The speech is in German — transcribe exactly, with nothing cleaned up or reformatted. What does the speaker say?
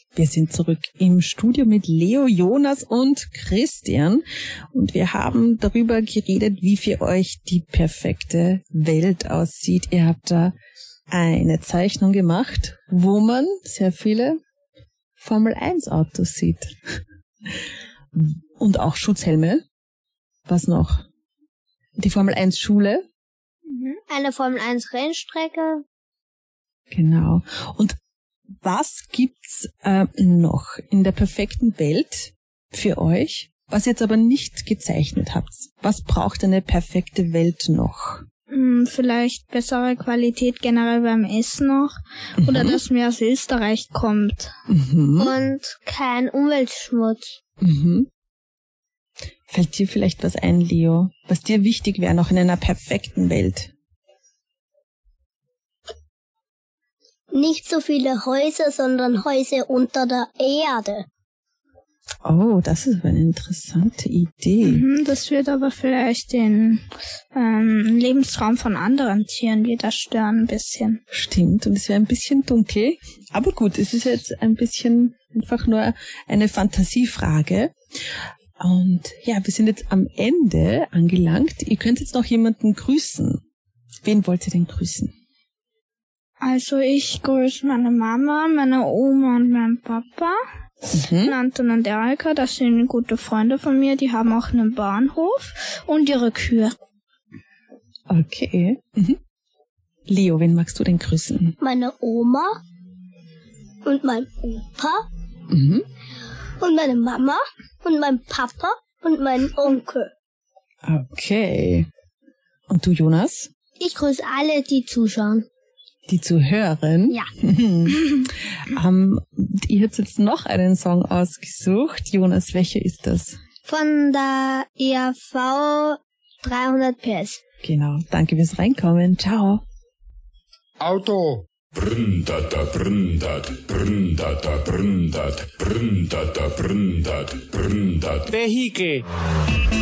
Wir sind zurück im Studio mit Leo, Jonas und Christian und wir haben darüber geredet, wie für euch die perfekte Welt aussieht. Ihr habt da eine Zeichnung gemacht, wo man sehr viele Formel eins Autos sieht und auch Schutzhelme. Was noch? Die Formel eins Schule. Eine Formel eins Rennstrecke. Genau. Und was gibt's äh, noch in der perfekten Welt für euch, was ihr jetzt aber nicht gezeichnet habt? Was braucht eine perfekte Welt noch? Vielleicht bessere Qualität generell beim Essen noch. Mhm. Oder dass mehr aus Österreich kommt. Mhm. Und kein Umweltschmutz. Mhm. Fällt dir vielleicht was ein, Leo, was dir wichtig wäre noch in einer perfekten Welt? Nicht so viele Häuser, sondern Häuser unter der Erde. Oh, das ist eine interessante Idee. Mhm, das wird aber vielleicht den ähm, Lebensraum von anderen Tieren wieder stören ein bisschen. Stimmt, und es wäre ein bisschen dunkel. Aber gut, es ist jetzt ein bisschen einfach nur eine Fantasiefrage. Und ja, wir sind jetzt am Ende angelangt. Ihr könnt jetzt noch jemanden grüßen. Wen wollt ihr denn grüßen? Also ich grüße meine Mama, meine Oma und meinen Papa. Mhm. Anton und Erika, das sind gute Freunde von mir, die haben auch einen Bahnhof und ihre Kühe. Okay. Mhm. Leo, wen magst du denn grüßen? Meine Oma und mein Opa mhm. und meine Mama und mein Papa und mein Onkel. Okay. Und du, Jonas? Ich grüße alle, die zuschauen. Die zu hören? Ja. um, ihr habt jetzt noch einen Song ausgesucht. Jonas, welcher ist das? Von der E R V dreihundert P S. Genau. Danke fürs Reinkommen. Ciao. Auto. Brndata, brndat, brndata, brndat, brndata, brndat, brndat. Vehikel.